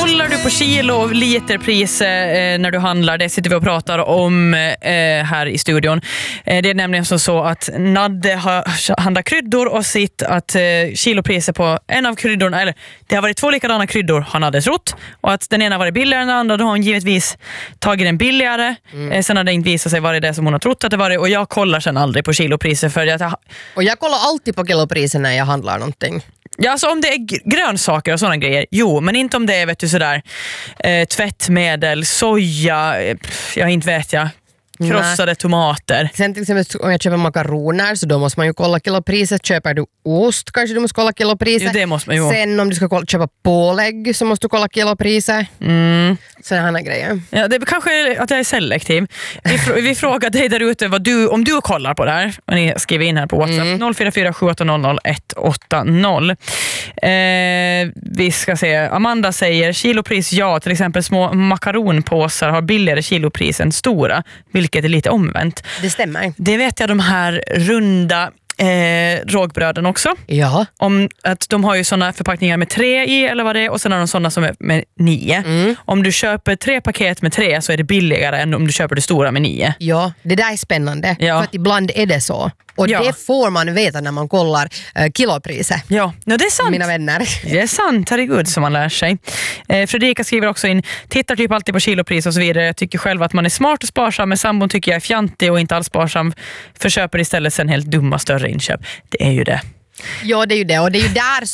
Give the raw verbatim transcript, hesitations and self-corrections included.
kollar du på kilo och literpris eh, när du handlar? Det sitter vi och pratar om eh, här i studion. Eh, det är nämligen så, så att Nadde har handlat kryddor och sitt att eh, kilopriset på en av kryddorna, eller det har varit två likadana kryddor han hade trott, och att den ena var billigare än den andra. Då har hon givetvis tagit den billigare. Mm. Eh, sen har det inte visat sig vara det som hon har trott att det var det, och jag kollar sen aldrig på kilopriset för att jag... Och jag kollar alltid på kilopriset när jag handlar någonting. Ja, alltså om det är grönsaker och sådana grejer, jo, men inte om det är, vet du, sådär eh, tvättmedel, soja, eh, jag inte vet jag, krossade Nej. tomater. Sen till exempel om jag köper makaroner så då måste man ju kolla kilopriset. Köper du ost kanske du måste kolla kilopriset. Jo, det måste man ju. Sen om du ska kolla, köpa pålägg så måste du kolla kilopriset. Mm. Sådana grejer. Ja, det är kanske att jag är selektiv. Vi, fr- vi frågar dig där ute vad du, om du kollar på det här. Och ni skriver in här på WhatsApp mm. noll fyra fyra sju åtta noll noll ett åtta noll. Eh, vi ska se. Amanda säger kilopris ja. Till exempel små makaronpåsar har billigare kilopris än stora. Vilket är lite omvänt. Det stämmer. Det vet jag de här runda eh, rågbröden också. Ja. Om att de har ju såna förpackningar med tre i eller vad det är, och sen har de såna som är med nio. Mm. Om du köper tre paket med tre så är det billigare än om du köper det stora med nio. Ja, det där är spännande. Ja. För att ibland är det så. Och ja. det får man veta när man kollar uh, kilopriset. Ja, no, det är sant. Mina vänner. Det är sant, herregud, som man lär sig. Eh, Fredrika skriver också in, tittar typ alltid på kilopris och så vidare. Jag tycker själv att man är smart och sparsam, men sambon tycker jag är fjantig och inte alls sparsam. För köper istället sen helt dumma större inköp. Det är ju det. Ja, det är ju det. Och det är ju där